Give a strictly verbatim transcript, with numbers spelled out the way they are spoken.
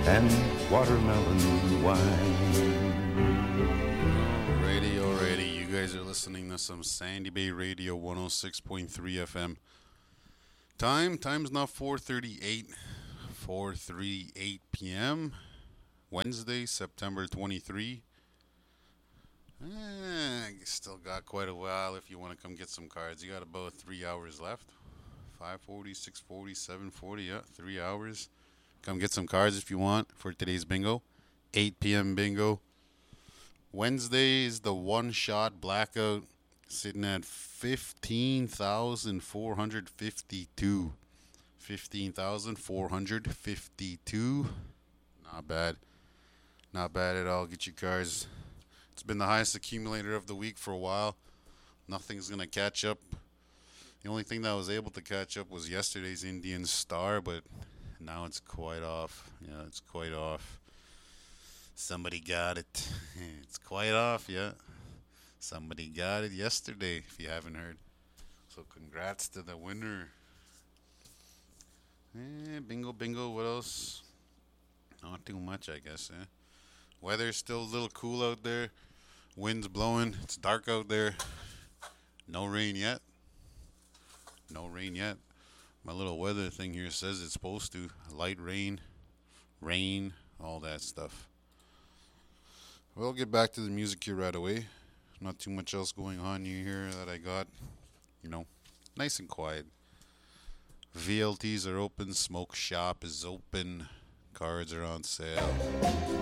and watermelon wine. Alrighty, alrighty. You guys are listening to some Sandy Bay Radio one oh six point three F M. Time, time's not four thirty-eight, four thirty-eight p.m. Wednesday, September twenty-third. Eh, you still got quite a while if you want to come get some cards. You got about three hours left. five forty, six forty, seven forty, yeah, three hours. Come get some cards if you want for today's bingo. eight p.m. bingo. Wednesday is the one-shot blackout, sitting at fifteen thousand four hundred fifty-two. fifteen thousand four hundred fifty-two. Not bad. Not bad at all. Get your cards. It's been the highest accumulator of the week for a while. Nothing's going to catch up. The only thing that was able to catch up was yesterday's Indian Star, but now it's quite off. Yeah, it's quite off. Somebody got it. It's quite off, yeah. Somebody got it yesterday, if you haven't heard. So congrats to the winner. Eh, bingo, bingo, what else? Not too much, I guess, eh? Weather's still a little cool out there. Wind's blowing. It's dark out there. No rain yet. No rain yet. My little weather thing here says it's supposed to. Light rain, rain, all that stuff. We'll get back to the music here right away. Not too much else going on here that I got. You know, nice and quiet. V L Ts are open. Smoke shop is open. Cards are on sale.